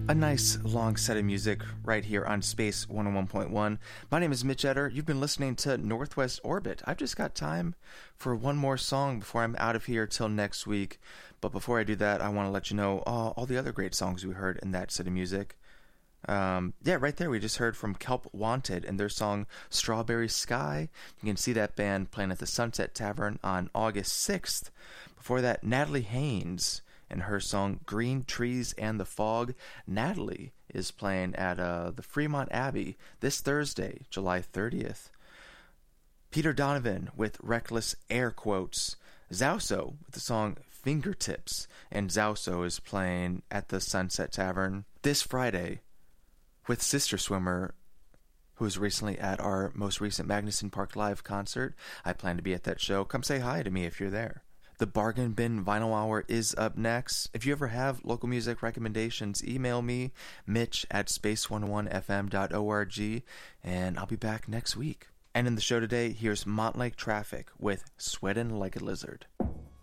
A nice long set of music right here on Space 101.1. My name is Mitch Etter. You've been listening to Northwest Orbit. I've just got time for one more song before I'm out of here till next week. But before I do that, I want to let you know all the other great songs we heard in that set of music. Right there we just heard from Kelp Wanted and their song Strawberry Sky. You can see that band playing at the Sunset Tavern on August 6th. Before that, Natalie Haynes and her song Green Trees and the Fog. Natalie is playing at the Fremont Abbey this Thursday, July 30th. Peter Donovan with Reckless Air Quotes. Zauso with the song Fingertips. And Zauso is playing at the Sunset Tavern this Friday with Sister Swimmer, who was recently at our most recent Magnuson Park Live concert. I plan to be at that show. Come say hi to me if you're there. The Bargain Bin Vinyl Hour is up next. If you ever have local music recommendations, email me, mitch@space101fm.org, and I'll be back next week. And in the show today, here's Montlake Traffic with Sweatin' Like a Lizard.